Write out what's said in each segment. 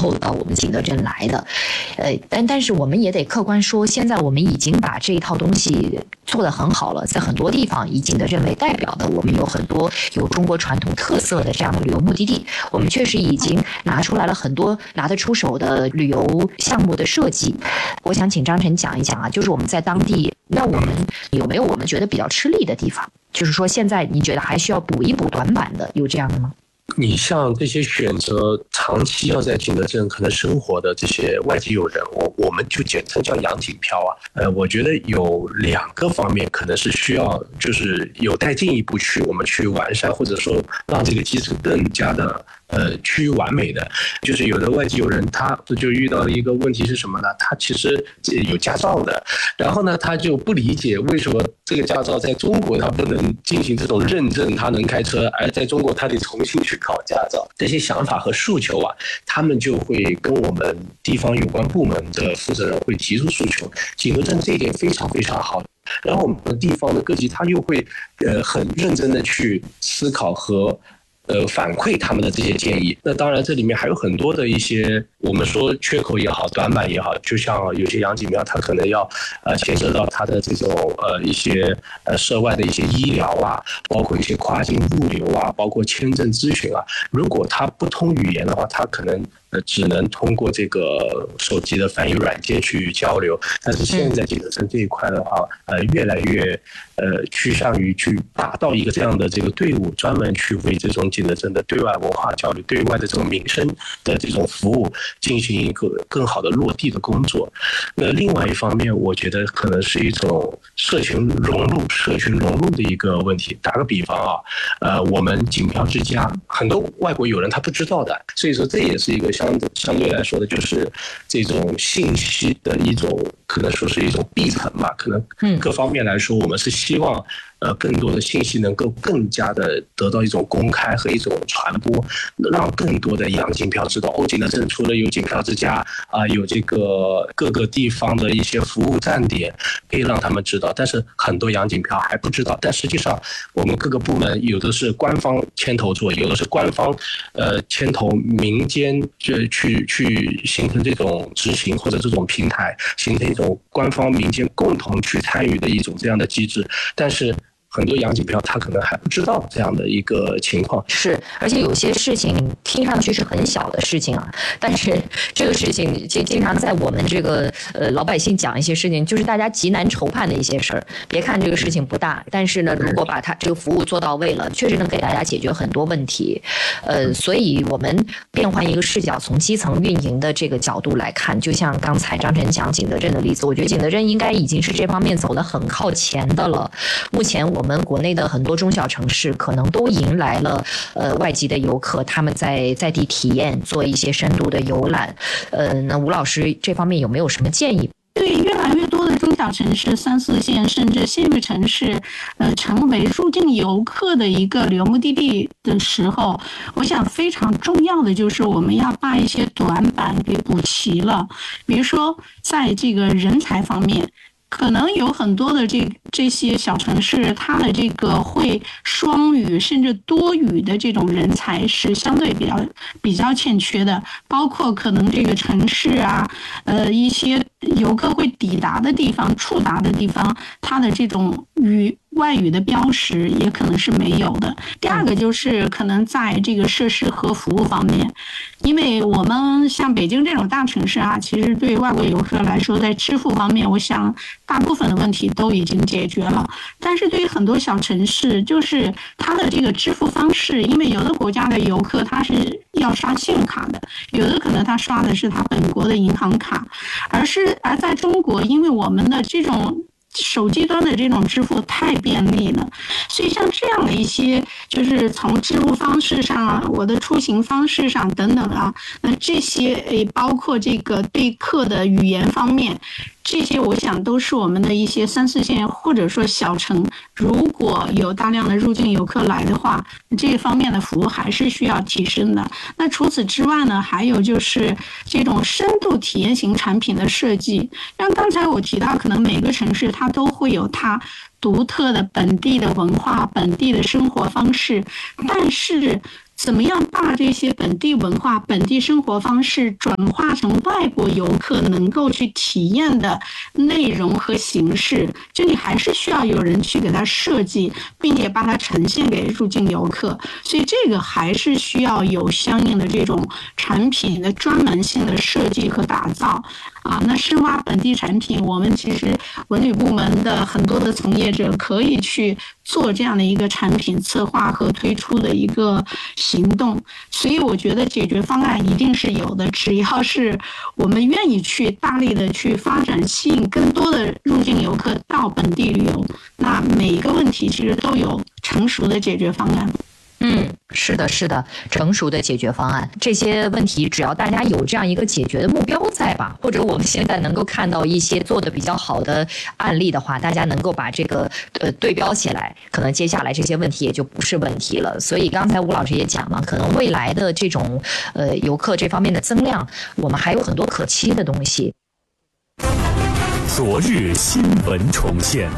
候到我们景德镇来的。但是我们也得客观说，现在我们已经把这一套东西做得很好了，在很多地方以景德镇为代表的，我们有很多有中国传统特色的这样的旅游目的地，我们确实已经拿出来了很多拿得出手的旅游项目的设计。我想请张晨讲一讲啊，就是我们在当地，那我们有没有我们觉得比较吃力的地方？就是说现在你觉得还需要补一补短板的，有这样的吗？ 你像这些选择长期要在景德镇可能生活的这些外籍友人，我们就简称叫洋景漂啊。我觉得有2个方面可能是需要，就是有待进一步我们去完善，或者说让这个机制更加的趋于完美的。就是有的外籍友人他就遇到了一个问题是什么呢？他其实有驾照的，然后呢他就不理解为什么这个驾照在中国他不能进行这种认证，他能开车，而在中国他得重新去考驾照。这些想法和诉求啊，他们就会跟我们地方有关部门的负责人会提出诉求。景德镇这一点非常非常好，然后我们的地方的各级他又会很认真的去思考和反馈他们的这些建议。那当然这里面还有很多的一些我们说缺口也好，短板也好，就像有些洋景庙它可能要牵涉到它的这种一些涉外的一些医疗啊，包括一些跨境物流啊，包括签证咨询啊，如果它不通语言的话，它可能只能通过这个手机的翻译软件去交流。但是现在景德镇这一块的话，越来越趋向于去打造一个这样的这个队伍，专门去为这种景德镇的对外文化交流、对外的这种民生的这种服务进行一个更好的落地的工作。那另外一方面，我觉得可能是一种社群融入的一个问题。打个比方啊，我们景漂之家很多外国友人他不知道的，所以说这也是一个相对来说的，就是这种信息的一种，可能说是一种闭层吧。可能各方面来说，我们是希望更多的信息能够更加的得到一种公开和一种传播，让更多的洋景漂知道景德镇除了有景漂之家啊，有这个各个地方的一些服务站点，可以让他们知道。但是很多洋景漂还不知道。但实际上，我们各个部门有的是官方牵头做，有的是官方牵头民间去形成这种执行或者这种平台，形成一种官方民间共同去参与的一种这样的机制。但是很多洋景漂他可能还不知道这样的一个情况。 是，而且有些事情听上去是很小的事情啊，但是这个事情经常在我们这个老百姓讲一些事情，就是大家极难筹判的一些事儿。别看这个事情不大，但是呢，如果把它这个服务做到位了，确实能给大家解决很多问题。所以我们变换一个视角，从基层运营的这个角度来看，就像刚才张晨讲景德镇的例子，我觉得景德镇应该已经是这方面走得很靠前的了。目前我们国内的很多中小城市可能都迎来了外籍的游客，他们在地体验，做一些深度的游览。那吴老师这方面有没有什么建议？ 对越来越多的中小城市、3、4线甚至县域城市，成为入境游客的一个旅游目的地的时候，我想非常重要的就是我们要把一些短板给补齐了。比如说，在这个人才方面，可能有很多的这些小城市，它的这个会双语甚至多语的这种人才是相对比较欠缺的，包括可能这个城市啊，一些游客会抵达的地方、触达的地方，它的这种外语的标识也可能是没有的。第二个就是可能在这个设施和服务方面，因为我们像北京这种大城市啊，其实对外国游客来说，在支付方面，我想大部分的问题都已经解决了。但是对于很多小城市，就是它的这个支付方式，因为有的国家的游客他是要刷信用卡的，有的可能他刷的是他本国的银行卡，而在中国，因为我们的这种手机端的这种支付太便利了，所以像这样的一些，就是从支付方式上啊，我的出行方式上等等啊，那这些包括这个对客的语言方面，这些我想都是我们的一些3、4线或者说小城，如果有大量的入境游客来的话，这方面的服务还是需要提升的。那除此之外呢，还有就是这种深度体验型产品的设计。像刚才我提到，可能每个城市它都会有它独特的本地的文化、本地的生活方式，但是怎么样把这些本地文化、本地生活方式转化成外国游客能够去体验的内容和形式？这里还是需要有人去给它设计，并且把它呈现给入境游客。所以这个还是需要有相应的这种产品的专门性的设计和打造。那深挖本地产品，我们其实文旅部门的很多的从业者可以去做这样的一个产品策划和推出的一个行动。所以我觉得解决方案一定是有的，只要是我们愿意去大力的去发展，吸引更多的入境游客到本地旅游，那每一个问题其实都有成熟的解决方案。 是的，是的，成熟的解决方案，这些问题只要大家有这样一个解决的目标在吧，或者我们现在能够看到一些做的比较好的案例的话，大家能够把这个对标起来，可能接下来这些问题也就不是问题了。所以刚才吴老师也讲了，可能未来的这种游客这方面的增量，我们还有很多可期的东西。 昨日新闻重现。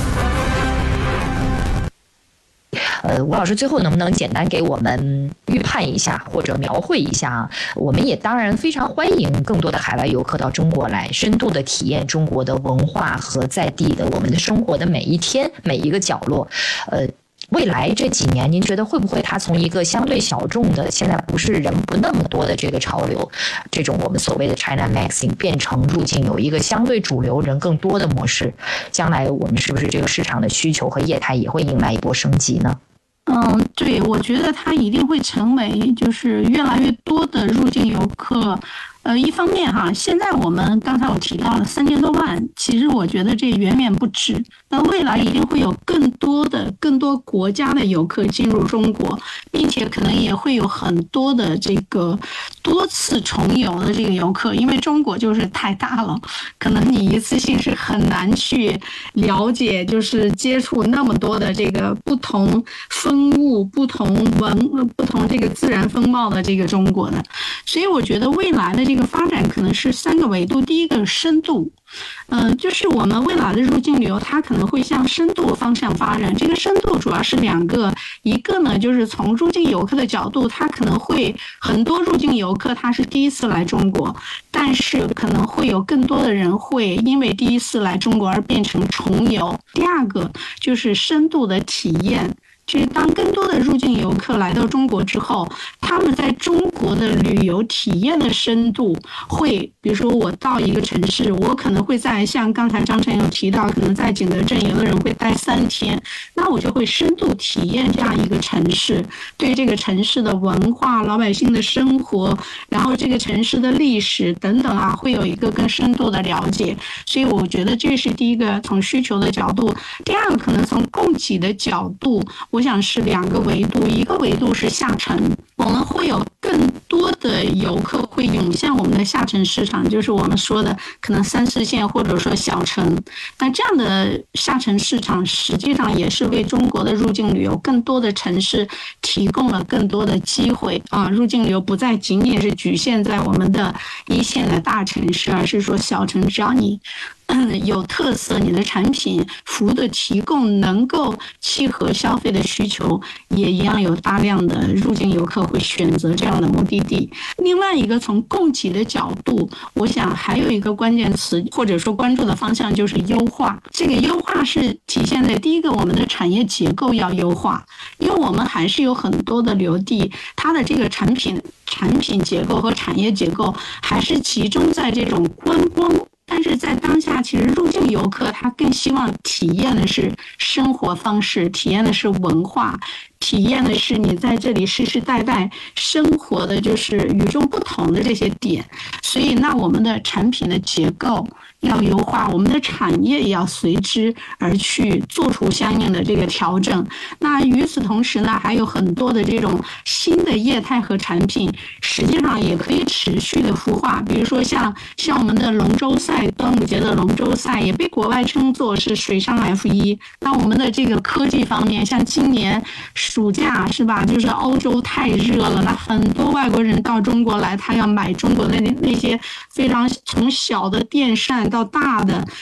吴老师最后能不能简单给我们预判一下或者描绘一下？我们也当然非常欢迎更多的海外游客到中国来，深度的体验中国的文化和在地的我们的生活的每一天每一个角落。未来这几年，您觉得会不会它从一个相对小众的，现在不是人不那么多的这个潮流，这种我们所谓的 China Maxing 变成入境有一个相对主流人更多的模式？将来我们是不是这个市场的需求和业态也会迎来一波升级呢？ 对，我觉得它一定会成为就是越来越多的入境游客。一方面现在我们刚才我提到了3000多万，其实我觉得这远远不止。那未来一定会有更多国家的游客进入中国，并且可能也会有很多的这个多次重游的这个游客，因为中国就是太大了，可能你一次性是很难去了解，就是接触那么多的这个不同风物、不同这个自然风貌的这个中国的。所以我觉得未来的这个发展可能是3个维度。第一个深度，就是我们未来的入境旅游，它可能会向深度方向发展。这个深度主要是2个，一个呢就是从入境游客的角度，它可能会很多入境游客他是第一次来中国，但是可能会有更多的人会因为第一次来中国而变成重游。第2个就是深度的体验。就是当更多的入境游客来到中国之后，他们在中国的旅游体验的深度会，比如说我到一个城市，我可能会在像刚才张晨有提到，可能在景德镇有的人会待3天，那我就会深度体验这样一个城市，对这个城市的文化、老百姓的生活，然后这个城市的历史等等会有一个更深度的了解。所以我觉得这是第一个从需求的角度。第2个可能从供给的角度，我想是2个维度，一个维度是下沉，我们会有更多的游客会涌向我们的下沉市场，就是我们说的可能3、4线或者说小城。那这样的下沉市场实际上也是为中国的入境旅游更多的城市提供了更多的机会入境旅游不再仅仅是局限在我们的1线的大城市，而是说小城，只要你有特色，你的产品服务的提供能够契合消费的需求，也一样有大量的入境游客会选择这样的目的地。另外一个从供给的角度，我想还有一个关键词或者说关注的方向就是优化。这个优化是体现在第一个，我们的产业结构要优化，因为我们还是有很多的旅游地，它的这个产品结构和产业结构还是集中在这种观光。但是在当下，其实入境游客他更希望体验的是生活方式，体验的是文化，体验的是你在这里世世代代生活的就是与众不同的这些点。所以那我们的产品的结构要优化，我们的产业也要随之而去做出相应的这个调整。那与此同时呢，还有很多的这种新的业态和产品，实际上也可以持续的孵化。比如说像我们的龙舟赛，端午节的龙舟赛也被国外称作是水上 F1。那我们的这个科技方面，像今年暑假是吧，就是欧洲太热了，那很多外国人到中国来，他要买中国的那些非常从小的电扇到大的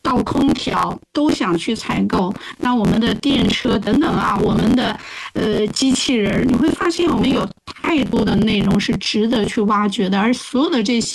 到空调都想去采购，那我们的电车等等啊，我们的机器人，你会发现我们有太多的内容是值得去挖掘的，而所有的这些